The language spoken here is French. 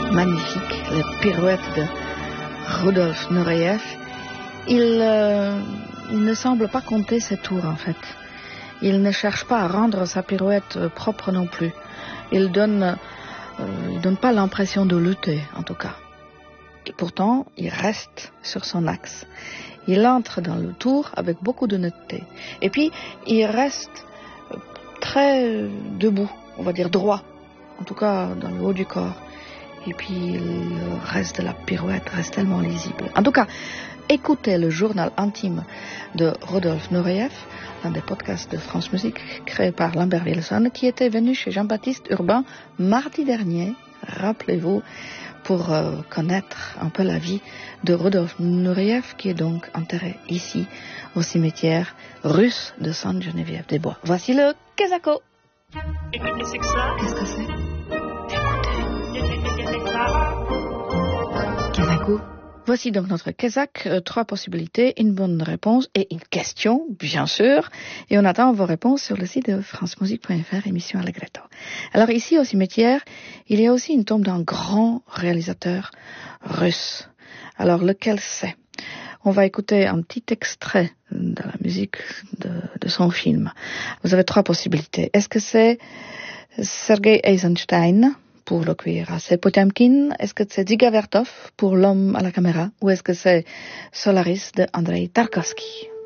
magnifiques, les pirouettes de Rudolf Nureyev. Il ne semble pas compter ses tours en fait. Il ne cherche pas à rendre sa pirouette propre non plus. Il donne pas l'impression de lutter en tout cas. Et pourtant, il reste sur son axe. Il entre dans le tour avec beaucoup de netteté. Et puis, il reste très debout, on va dire droit, en tout cas dans le haut du corps. Et puis, le reste de la pirouette reste tellement lisible. En tout cas, écoutez le journal intime de Rudolf Nureyev, l'un des podcasts de France Musique créé par Lambert Wilson, qui était venu chez Jean-Baptiste Urbain mardi dernier, rappelez-vous, pour connaître un peu la vie de Rudolf Nureyev, qui est donc enterré ici, au cimetière russe de Sainte-Geneviève-des-Bois. Voici le Kezako. Écoutez, c'est que ça. Qu'est-ce que c'est? Kezako. Voici donc notre Kezak, 3 possibilités, une bonne réponse et une question, bien sûr. Et on attend vos réponses sur le site de francemusique.fr, émission Allegretto. Alors ici, au cimetière, il y a aussi une tombe d'un grand réalisateur russe. Alors lequel c'est? On va écouter un petit extrait de la musique de son film. Vous avez 3 possibilités. Est-ce que c'est Sergei Eisenstein pour le cuirassé Potemkin? Est-ce que c'est Dziga Vertov pour L'homme à la caméra? Ou est-ce que c'est Solaris de Andrei Tarkovsky?